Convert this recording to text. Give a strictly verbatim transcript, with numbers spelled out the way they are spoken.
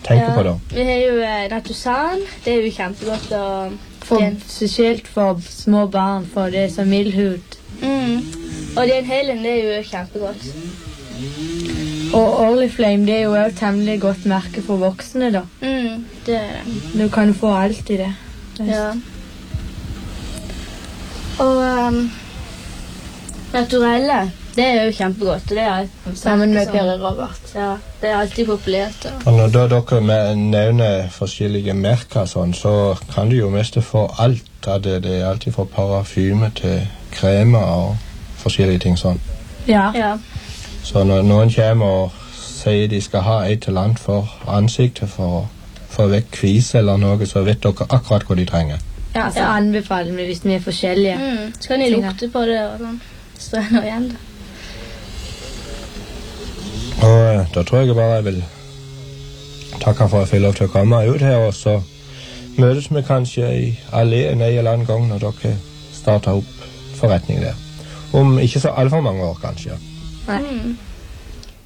tenker ja, på da? Vi har jo eh, Natusan, det er jo kjempegodt å... For, spesielt for små barn, for det er så mild hud. Mm. Og den helen, det er jo kjempegodt. Og Oriflame, det er jo også temmelig godt merke for voksne da. Mm, det er det. Du kan få alt i det. Ja. Og um, Naturelle, det er jo kjempegodt. Det er sammen med Peri Robert. Ja, det er alltid populært. Og når da dere nevner forskjellige merker sånn, så kan du jo mest få alt av det. Det er alltid fra parafyme til kremer og forskjellige ting sånn. Ja. Ja. Så når noen kommer og sier de skal ha et eller annet for ansiktet for å få vekk kvise eller noe, så vet dere akkurat hva de trenger. Ja, så ja. Anbefaler vi hvis vi er forskjellige. Mm, så kan de lukte på det og sånn. Så er det noe igjen da. Og da tror jeg bare jeg vil takke for at jeg fikk lov til å komme ut her, og så møtes vi kanskje i alléen en eller annen gang når dere starter opp forretning der. Om ikke så alt for mange år, kanskje. Nei. Mm.